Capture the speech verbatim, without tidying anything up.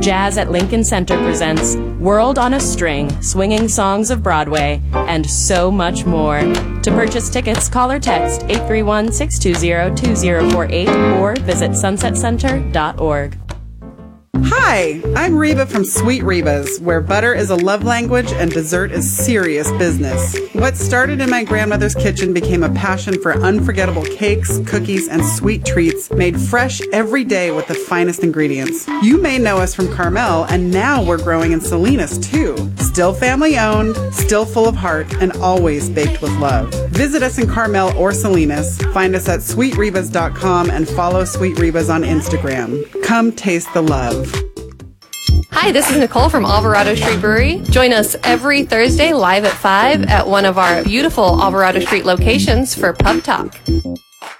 Jazz at Lincoln Center presents World on a String, Swinging Songs of Broadway, and so much more. To purchase tickets, call or text eight three one, six two zero, two zero four eight or visit sunset center dot org. Hi, I'm Reba from Sweet Reba's, where butter is a love language and dessert is serious business. What started in my grandmother's kitchen became a passion for unforgettable cakes, cookies, and sweet treats made fresh every day with the finest ingredients. You may know us from Carmel, and now we're growing in Salinas too. Still family owned, still full of heart, and always baked with love. Visit us in Carmel or Salinas. Find us at sweet rebas dot com and follow Sweet Reba's on Instagram. Come taste the love. Hi, this is Nicole from Alvarado Street Brewery. Join us every Thursday live at five at one of our beautiful Alvarado Street locations for Pub Talk.